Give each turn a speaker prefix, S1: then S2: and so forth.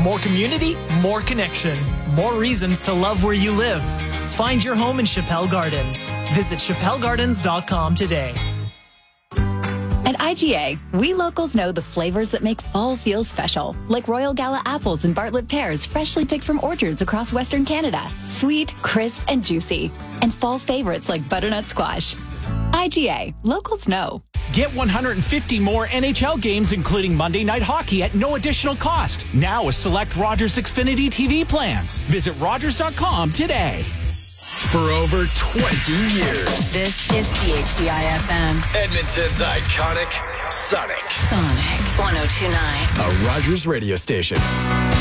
S1: More community, more connection, more reasons to love where you live. Find your home in Chappelle Gardens. Visit chappellegardens.com today.
S2: At IGA, we locals know the flavors that make fall feel special, like Royal Gala apples and Bartlett pears freshly picked from orchards across Western Canada. Sweet, crisp, and juicy. And fall favorites like butternut squash. IGA, locals know.
S3: Get 150 more NHL games, including Monday Night Hockey, at no additional cost. Now with select Rogers Xfinity TV plans. Visit Rogers.com today.
S4: For over 20 years.
S2: This is CHDI-FM.
S4: Edmonton's iconic Sonic.
S2: Sonic 102.9.
S4: A Rogers radio station.